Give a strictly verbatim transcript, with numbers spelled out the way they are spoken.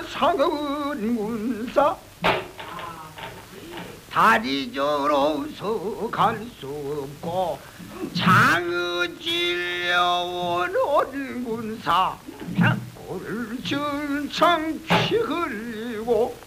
상은 군사 다리 저로서 갈 수 없고 장을 찔려온 어린 군사 백골 전창 피 흘리고